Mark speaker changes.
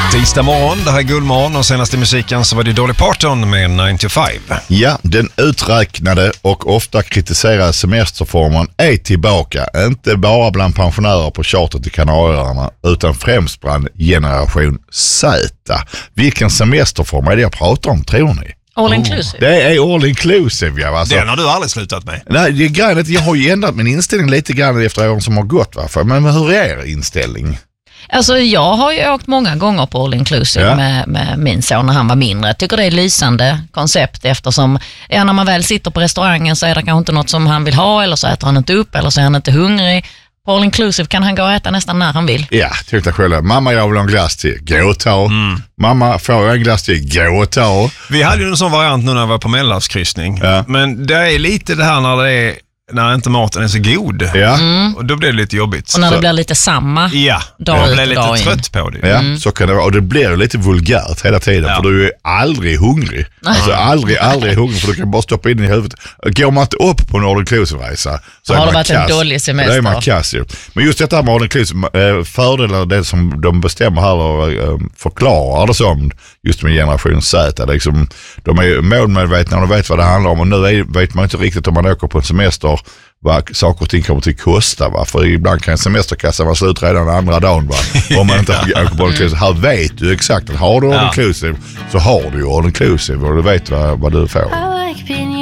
Speaker 1: Tisdag morgon, det här är Guldmorgon och senaste musiken så var det Dolly Parton med 9 to 5.
Speaker 2: Ja, den uträknade och ofta kritiserade semesterformen är tillbaka. Inte bara bland pensionärer på charter till Kanarieöarna utan främst bland generation Z. Vilken semesterform är det jag pratar om, tror ni?
Speaker 3: All inclusive.
Speaker 2: Det är all inclusive, ja. Alltså.
Speaker 1: Den har du aldrig slutat med.
Speaker 2: Nej, det är grejen att jag har ju ändrat min inställning lite grann efter åren som har gått. Va? Men hur är er inställning?
Speaker 3: Alltså jag har ju åkt många gånger på all inclusive med min son när han var mindre. Jag tycker det är ett lysande koncept eftersom när man väl sitter på restaurangen så är det kanske inte något som han vill ha eller så äter han inte upp eller så är han inte hungrig. På all inclusive kan han gå och äta nästan när han vill.
Speaker 2: Ja, tyck dig själv. Mamma, jag vill ha en glass till. Gå och ta. Mamma, får jag en glass till? Gå och ta.
Speaker 1: Vi hade ju en sån variant nu när jag var på mellanskryssning. Ja. Men det är lite det här när inte maten är så god. Ja. Och då blir det lite jobbigt.
Speaker 3: Och när det blir lite samma
Speaker 1: dag ut blir lite trött på det.
Speaker 2: Ja, så kan det vara. Och det blir lite vulgärt hela tiden. För du är aldrig hungrig. Alltså aldrig hungrig. För du kan bara stoppa in i huvudet. Går man inte upp på en all inclusive-resa så
Speaker 3: har det varit en dålig semester.
Speaker 2: Det är man kass ju. Men just detta med all inclusive, fördelar det som de bestämmer här och förklarar det som just med generation Z. Liksom, de är målmedvetna och de vet vad det handlar om. Och nu vet man inte riktigt om man åker på en semester vad saker och ting kommer till kosta. Va? För ibland kan en semesterkassa vara slut redan andra dagen. Va? Om man inte åker på all inclusive. Här vet du exakt att har du all inclusive så har du all inclusive och du vet vad du får.